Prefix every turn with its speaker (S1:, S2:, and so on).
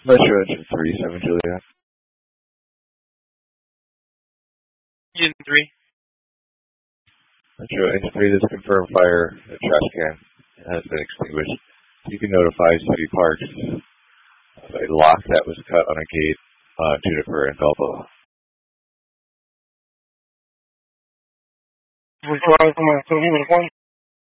S1: Metro Engine 3, 7 Juliet.
S2: Engine 3.
S1: Metro Engine 3, there's confirmed fire at trash can. It has been extinguished. You can notify City Parks of a lock that was cut on a gate, Juniper and Belleville.
S3: Reply from my 1.